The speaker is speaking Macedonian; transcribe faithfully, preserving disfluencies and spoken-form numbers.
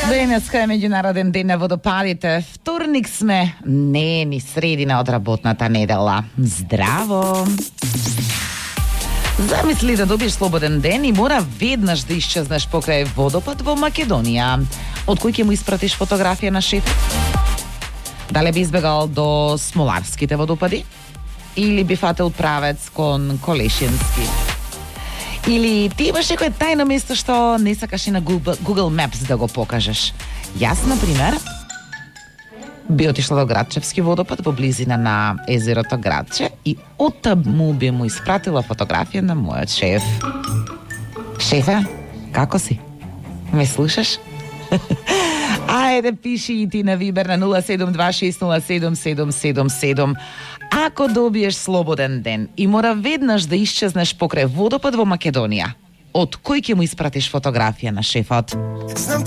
Денеска е меѓународен ден на водопадите. Вторник сме, не ни средина од работната недела. Здраво! Замисли да добиеш слободен ден и мора веднаш да исчезнеш покрај водопад во Македонија. Од кој ќе му испратиш фотографија на шеф? Дали би избегал до Смоларските водопади? Или би фател правец кон Колешински? Или ти имаш некој тајно место што не сакаш и на Google Maps да го покажеш? Јас, например, би отишла до Градчевски водопад во близина на езерото Градче и оттаму би му испратила фотографија на мојот шеф. Шефе, како си? Ме слушаш? Ајде, пиши и ти на Вибер на нула седум два шест нула седум седум седум седум. Ако добиеш слободен ден и мора веднаш да исчезнеш покрај водопад во Македонија, од кој ќе му испратиш фотографија на шефот?